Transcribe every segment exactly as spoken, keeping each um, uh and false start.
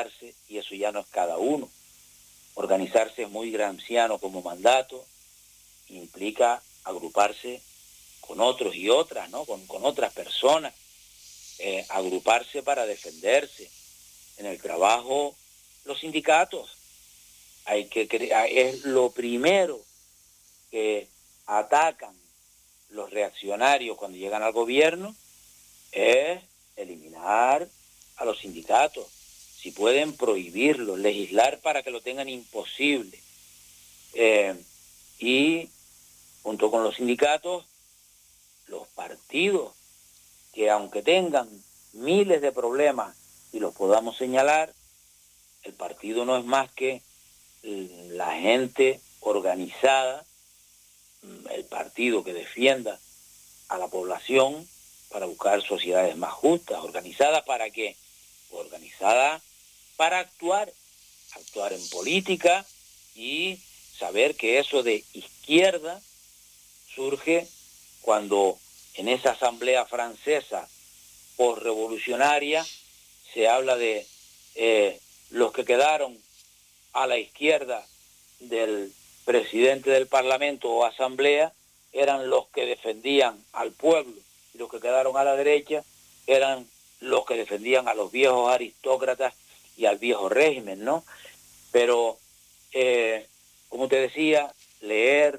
organizarse, y eso ya no es cada uno. Organizarse es muy gramsciano como mandato, implica agruparse con otros y otras, ¿no? Con, con otras personas, eh, agruparse para defenderse. En el trabajo, los sindicatos, hay que cre- es lo primero que atacan los reaccionarios cuando llegan al gobierno, es eliminar a los sindicatos. Si pueden prohibirlo, legislar para que lo tengan imposible. Eh, y junto con los sindicatos, los partidos, que aunque tengan miles de problemas y los podamos señalar, el partido no es más que la gente organizada, el partido que defienda a la población para buscar sociedades más justas. ¿Organizada para qué? Organizada para actuar, actuar en política y saber que eso de izquierda surge cuando en esa asamblea francesa postrevolucionaria se habla de eh, los que quedaron a la izquierda del presidente del Parlamento o asamblea eran los que defendían al pueblo, y los que quedaron a la derecha eran los que defendían a los viejos aristócratas y al viejo régimen, ¿no? Pero, eh, como te decía, leer,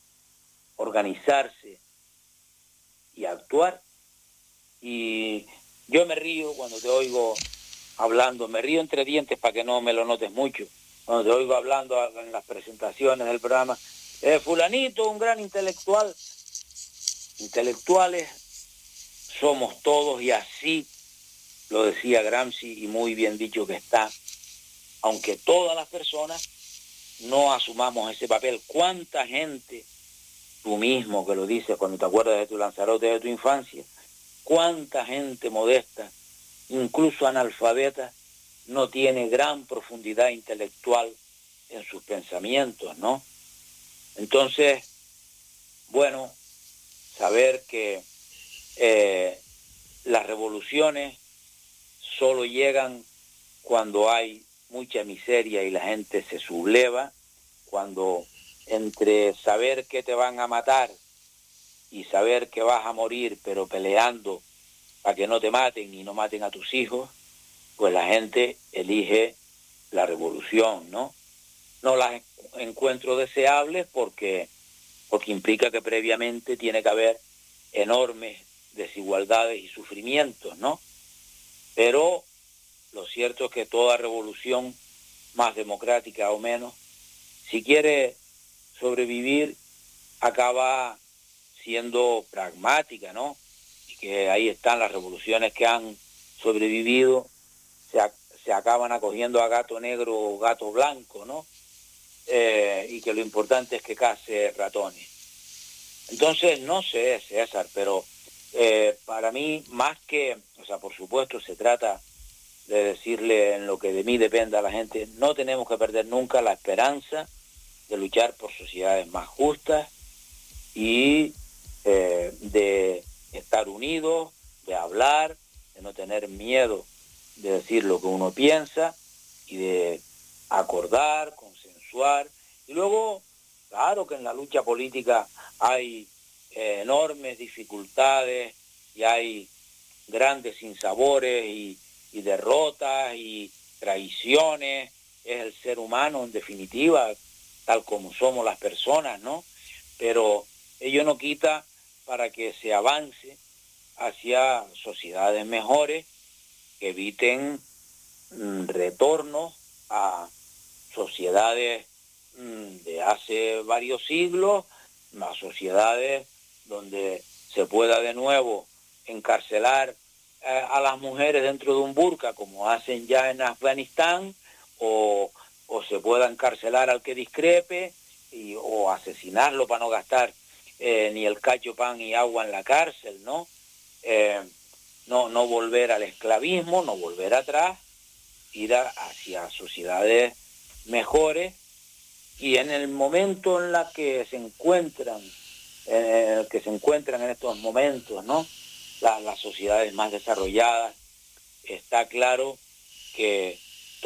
organizarse y actuar. Y yo me río cuando te oigo hablando, me río entre dientes para que no me lo notes mucho, cuando te oigo hablando en las presentaciones del programa, eh, fulanito, un gran intelectual. Intelectuales somos todos, y así lo decía Gramsci, y muy bien dicho que está, aunque todas las personas no asumamos ese papel. ¿Cuánta gente, tú mismo que lo dices cuando te acuerdas de tu Lanzarote de tu infancia, cuánta gente modesta, incluso analfabeta, no tiene gran profundidad intelectual en sus pensamientos, ¿no? Entonces, bueno, saber que eh, las revoluciones solo llegan cuando hay mucha miseria y la gente se subleva, cuando entre saber que te van a matar y saber que vas a morir, pero peleando para que no te maten y no maten a tus hijos, pues la gente elige la revolución, ¿no? No las encuentro deseables porque, porque implica que previamente tiene que haber enormes desigualdades y sufrimientos, ¿no? Pero lo cierto es que toda revolución, más democrática o menos, si quiere sobrevivir, acaba siendo pragmática, ¿no? Y que ahí están las revoluciones que han sobrevivido, se, se acaban acogiendo a gato negro o gato blanco, ¿no? Eh, y que lo importante es que case ratones. Entonces, no sé, César, pero eh, para mí, más que, o sea, por supuesto, se trata de decirle en lo que de mí dependa a la gente, no tenemos que perder nunca la esperanza de luchar por sociedades más justas y eh, de estar unidos, de hablar, de no tener miedo de decir lo que uno piensa y de acordar, consensuar. Y luego, claro que en la lucha política hay eh, enormes dificultades y hay grandes sinsabores y, y derrotas y traiciones. Es el ser humano, en definitiva, tal como somos las personas, ¿no? Pero ello no quita para que se avance hacia sociedades mejores que eviten mm, retornos a sociedades mm, de hace varios siglos, a sociedades donde se pueda de nuevo encarcelar eh, a las mujeres dentro de un burka, como hacen ya en Afganistán, o, o se pueda encarcelar al que discrepe, y, o asesinarlo para no gastar eh, ni el cacho pan y agua en la cárcel, ¿no? Eh, no, no volver al esclavismo, no volver atrás, ir a, hacia sociedades mejores, y en el momento en la que se encuentran, en el que se encuentran en estos momentos, ¿no? La, las sociedades más desarrolladas, está claro que